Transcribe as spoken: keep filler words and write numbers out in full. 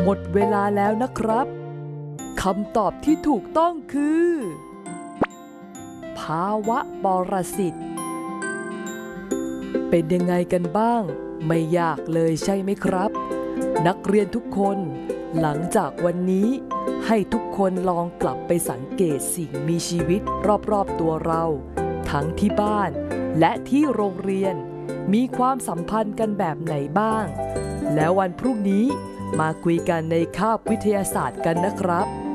หมดเวลาแล้วนะครับคำตอบที่ถูกต้องคือภาวะปรสิตเป็นยังไงกันบ้างไม่ยากเลยใช่ไหมครับนักเรียนทุกคนหลังจากวันนี้ให้ทุกคนลองกลับไปสังเกตสิ่งมีชีวิตรอบๆตัวเราทั้งที่บ้านและที่โรงเรียนมีความสัมพันธ์กันแบบไหนบ้างแล้ววันพรุ่งนี้มาคุยกันในคาบวิทยาศาสตร์กันนะครับ